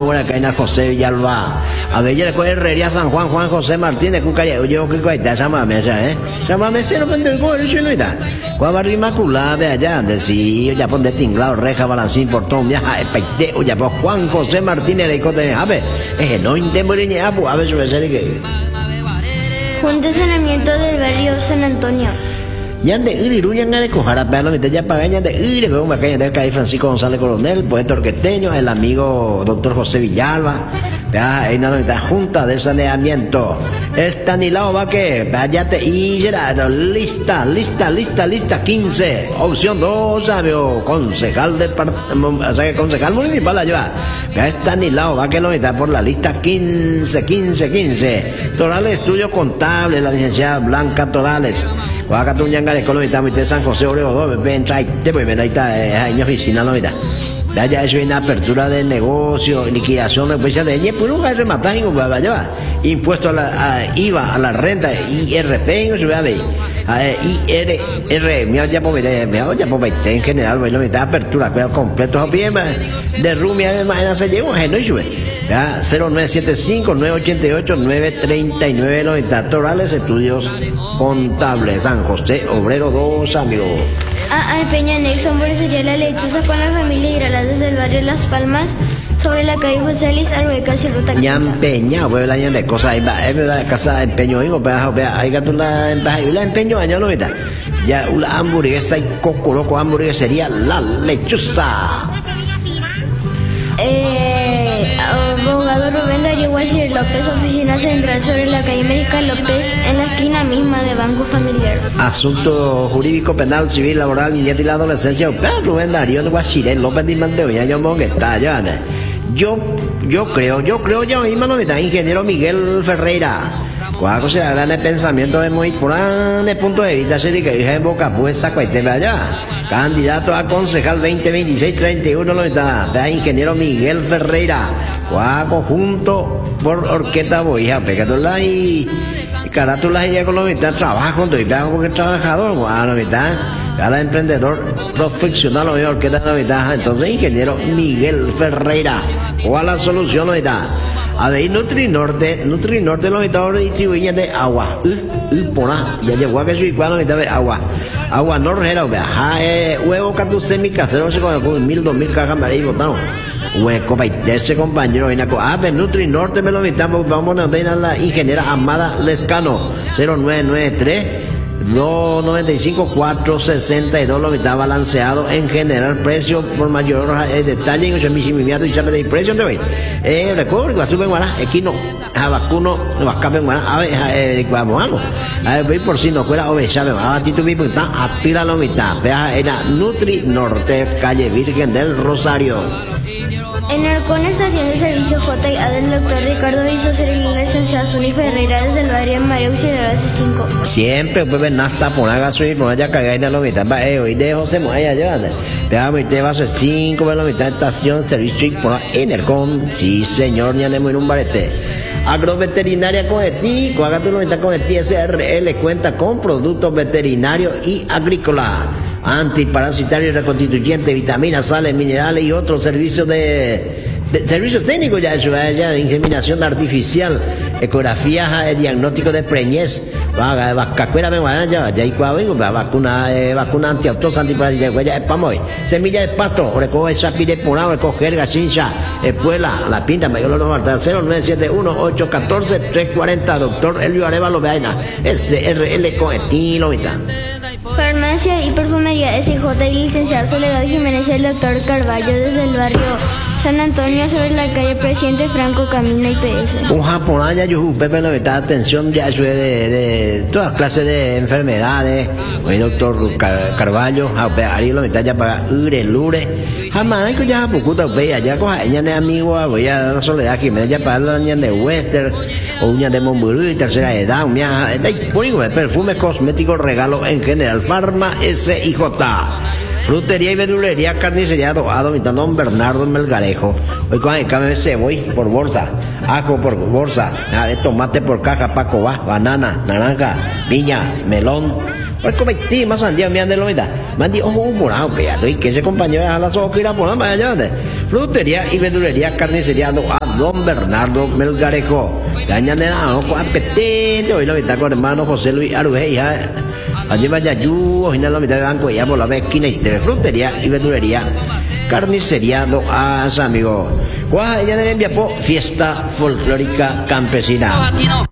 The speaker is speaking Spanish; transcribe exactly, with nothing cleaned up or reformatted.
buena caina José Villalba. A ver, yo le coge Herrería San Juan, Juan José Martínez, Cucaria, yo que cuesta, llámame allá, ¿eh? Llámame, cero, pendejo, ¿cómo eres chinoita? Cuabarri Inmaculada, allá, de sí, ya pon de tinglado, reja, balancín, portón, viaja, peiteo, ya pues Juan José Martínez, le cote, a ver, es no intento ni a ver, su ser que. Junta de Saneamiento del Barrio San Antonio. Ya de Iriruña de Cojara, pero ya pagaña de Iri, veo una caña de calle Francisco González Coronel, poeta orqueteño, el amigo doctor José Villalba, vea, en la Junta de Saneamiento. Estanilao va que, vaya te y Gerardo, lista, lista, lista, lista, quince, opción dos, sabio, concejal de, o sea, concejal municipal la lleva. Vea, Estanilao va que lo está por la lista quince, quince, quince. Torales Estudio Contable, la licenciada Blanca Torales. Guacatuñanga de Colombia, de San José Obrego, ven, trae, después ven, ahí está, en oficina, no, mira. Ya ya eso en apertura de negocio, liquidación, después de ñe, pues nunca rematar, y va, impuesto a la a I V A, a la renta, I R P, no se ve a ver, I R R, me ya por me ya por en general, bueno, me da apertura, cuidado completo, bien, de Rumia, además, se llegó, no y sube. Ya, cero nueve siete cinco, nueve ocho ocho, nueve tres nueve, noventa, Torales Estudios Contables, San José Obrero dos, amigos. A Peña Nexo, hamburguesería La Lechosa con la familia Irala desde el barrio Las Palmas, sobre la calle José Luis Argueca, Ciruta. Ñampeña, voy a la de cosas, ahí va, es la casa de empeño, hijo, pero ahí que tú la empeño, la empeño, año, no, mira. Ya, una hamburguesa y cocoroco, hamburguesería La Lechosa. Eh, abogado Rubén Darío Guachir López, oficina central sobre la calle América López, en la esquina misma de Banco Familiar. Asunto jurídico, penal, civil, laboral, niñez y la adolescencia. Pero Rubén Darío Guachir López de Mandeo, ya yo que está, ya. Yo, yo creo, yo creo, ya mismo no me está, ingeniero Miguel Ferreira. Cuál cosa gran el pensamiento de muy por el punto de vista sería que dije en boca puesta cuénteme allá. Candidato a concejal veinte veintiséis treinta y uno noventa, de ingeniero Miguel Ferreira. Cuál conjunto por orquesta boija, pegatula y carátula y economía, trabajo, doy pago que trabajador, cuál noventa, cada emprendedor profesional o orquesta noventa, entonces ingeniero Miguel Ferreira. ¿Cuál la solución noventa? A ver, Nutrinorte, Nutrinorte lo está distribuyendo de agua, uh, uh, por ahí, ya llegó a que soy cuando me agua, agua no regera, vea, eh, huevo catu semi casero se con mil, dos mil cajas amarillas, botado, hueco, ese compañero, viene a ver, Nutrinorte me lo invitamos, vamos a tener a la ingeniera Amada Lescano, cero nueve nueve tres, dos noventa y cinco, cuatro sesenta y dos, lo que está balanceado en general, precio por mayor eh, detalle, en mi similato y sabe de precio de hoy. Eh, recuerdo que va a subir guará, equino, a vacuno, va a cambiar guará, a ver, eh, vamos algo. A ver, por si no fuera obesable, a ti tu mismo está, a tira la mitad, vea, era Nutri Norte, calle Virgen del Rosario. En Arcón, estación de servicio J y A del doctor Ricardo Vizoser y la licenciada Zuni Ferreira desde el barrio María Auxiliadora C cinco. Siempre pues ven hasta por haga su por allá cagar y la mitad va eh hoy de José Moya llevan. Veamos te va a ser cinco por la mitad estación servicio por en Arcón. Sí, señor, ya tenemos en un barete. Agroveterinaria Coetí, haga tu noventa Coetí S R L cuenta con productos veterinarios y agrícolas. Antiparasitario y reconstituyente, vitaminas, sales, minerales y otros servicios de, de servicios técnicos ya eso, ya inseminación artificial, ecografía, eh, diagnóstico de preñez, vacacuera me va ya ya y cuál vacuna eh, vacuna antiautosa antiparasitaria ya es pamoy, semilla de pasto, recoge esa pide por agua, recoger gasincha, espuela, la pinta mayor lo marta cero nueve siete uno ocho uno cuatro tres cuatro cero, doctor Elio Arevalo Beaina, S R L con estilo y tal. Farmacia y perfumería S J y licenciado Soledad Jiménez y el doctor Carballo desde el barrio San Antonio sobre la calle Presidente Franco Camino y P S. Un japonés ya yo Pepe no está atención ya eso de, de todas clases de enfermedades. El doctor Carballo, ahí lo está ya para ure lure. Jamás hay que ya pocuta ve allá coja ella de amigo voy a la Soledad Jiménez ya para la niña de Western o uña de Monburú y tercera edad, uña de perfume cosmético regalo en general. Farma S I J. Frutería y verdulería, carnicería Doado, mi don Bernardo Melgarejo. Hoy con el cambio de voy por bolsa, ajo por bolsa, tomate por caja, paco va, banana, naranja, piña, melón. Hoy cometí más sandía, me han de lo mitad. Me han dicho, oh, morado, peado, y que ese compañero a las ojos que irá por la mañana. Frutería y verdulería, carnicería Doado. don Bernardo Melgarejo. Gañanera, no, apetente, hoy la mitad con hermano José Luis Aruje, hija. Allí vaya yo, hoy la mitad de banco, ya por la vez, esquina y TV, frutería y verdulería. Carnicería do Asa, amigo. Guau, ella le envía po fiesta folclórica campesina.